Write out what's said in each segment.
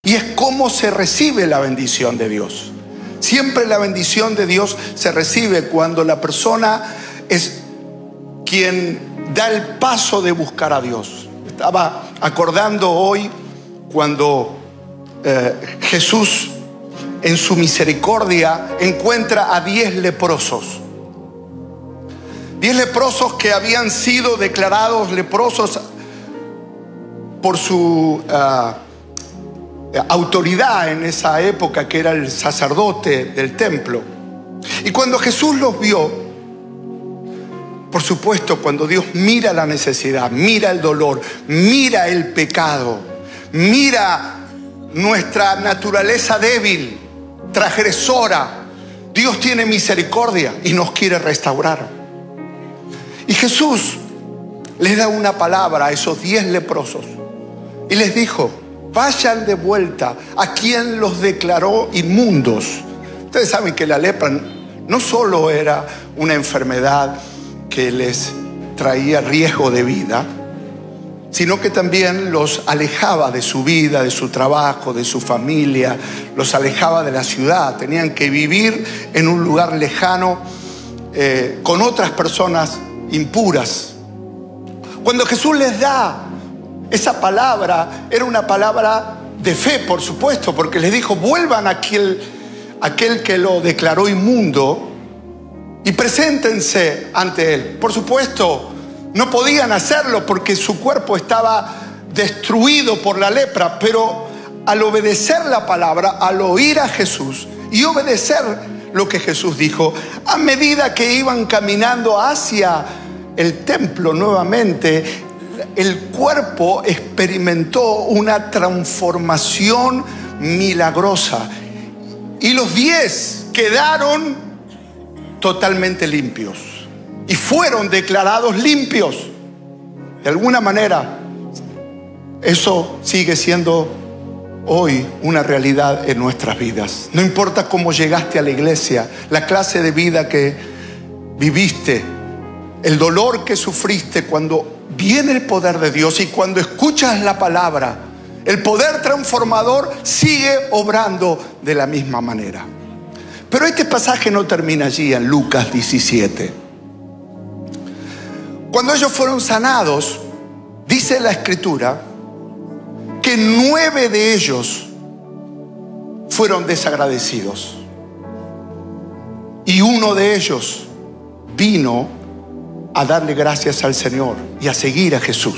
Y es cómo se recibe la bendición de Dios. Siempre la bendición de Dios se recibe cuando la persona es quien da el paso de buscar a Dios. Estaba acordando hoy cuando Jesús en su misericordia encuentra a 10 leprosos. 10 leprosos que habían sido declarados leprosos por su autoridad en esa época, que era el sacerdote del templo. Y cuando Jesús los vio, por supuesto, cuando Dios mira la necesidad, mira el dolor, mira el pecado, mira nuestra naturaleza débil, transgresora, Dios tiene misericordia y nos quiere restaurar. Y Jesús les da una palabra a esos 10 leprosos y les dijo: vayan de vuelta a quien los declaró inmundos. Ustedes saben que la lepra no solo era una enfermedad que les traía riesgo de vida, sino que también los alejaba de su vida, de su trabajo, de su familia, los alejaba de la ciudad. Tenían que vivir en un lugar lejano con otras personas impuras. Cuando Jesús les da esa palabra, era una palabra de fe, por supuesto, porque les dijo: vuelvan a aquel que lo declaró inmundo y preséntense ante él. Por supuesto, no podían hacerlo porque su cuerpo estaba destruido por la lepra, pero al obedecer la palabra, al oír a Jesús y obedecer lo que Jesús dijo, a medida que iban caminando hacia el templo nuevamente, el cuerpo experimentó una transformación milagrosa y los 10 quedaron totalmente limpios y fueron declarados limpios. De alguna manera, eso sigue siendo hoy una realidad en nuestras vidas. No importa cómo llegaste a la iglesia, la clase de vida que viviste, el dolor que sufriste, cuando viene el poder de Dios y cuando escuchas la palabra, el poder transformador sigue obrando de la misma manera. Pero este pasaje no termina allí, en Lucas 17. Cuando ellos fueron sanados, dice la Escritura que 9 de ellos fueron desagradecidos y uno de ellos vino a darle gracias al Señor y a seguir a Jesús.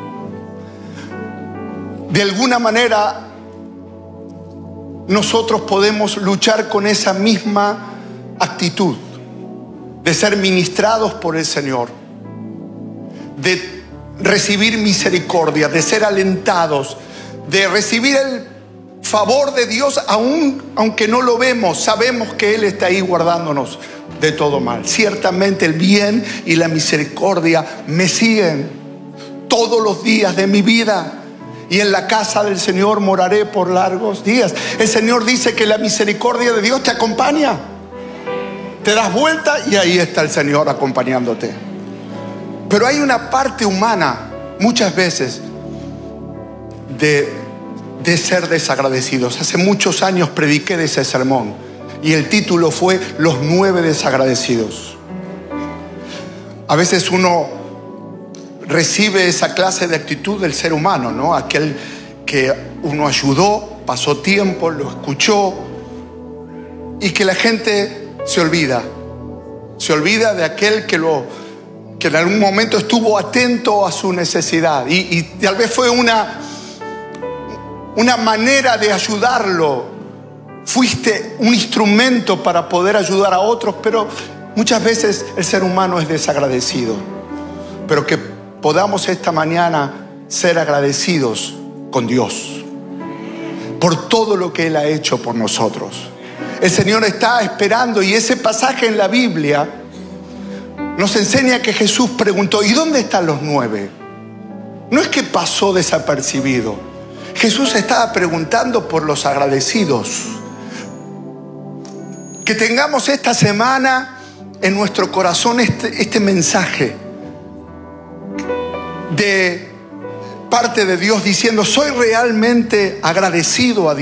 De alguna manera, nosotros podemos luchar con esa misma actitud de ser ministrados por el Señor, de recibir misericordia, de ser alentados, de recibir el favor de Dios, aunque no lo vemos. Sabemos que Él está ahí guardándonos de todo mal. Ciertamente el bien y la misericordia me siguen todos los días de mi vida, y en la casa del Señor moraré por largos días. El Señor dice que la misericordia de Dios te acompaña. Te das vuelta y ahí está el Señor acompañándote. Pero hay una parte humana muchas veces de ser desagradecidos. Hace muchos años prediqué de ese sermón y el título fue Los 9 desagradecidos. A veces uno recibe esa clase de actitud del ser humano, ¿no? Aquel que uno ayudó, pasó tiempo, lo escuchó, y que la gente se olvida de aquel que en algún momento estuvo atento a su necesidad y tal vez fue una manera de ayudarlo. Fuiste un instrumento para poder ayudar a otros, pero muchas veces el ser humano es desagradecido. Pero que podamos esta mañana ser agradecidos con Dios por todo lo que Él ha hecho por nosotros. El Señor está esperando, y ese pasaje en la Biblia nos enseña que Jesús preguntó: ¿y dónde están los 9? No es que pasó desapercibido. Jesús estaba preguntando por los agradecidos. Que tengamos esta semana en nuestro corazón este mensaje de parte de Dios diciendo, soy realmente agradecido a Dios.